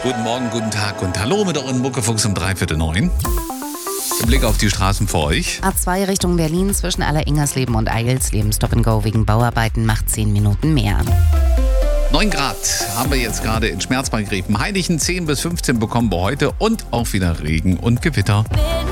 Guten Morgen, guten Tag und hallo mit euren Muckefuchs um 8:45. Im Blick auf die Straßen für euch. A2 Richtung Berlin zwischen Aller-Ingersleben und Eilsleben. Stop and Go wegen Bauarbeiten macht 10 Minuten mehr. 9 Grad haben wir jetzt gerade in Schmerzbach-Gräfen. Heinichen 10 bis 15 bekommen wir heute und auch wieder Regen und Gewitter. Bin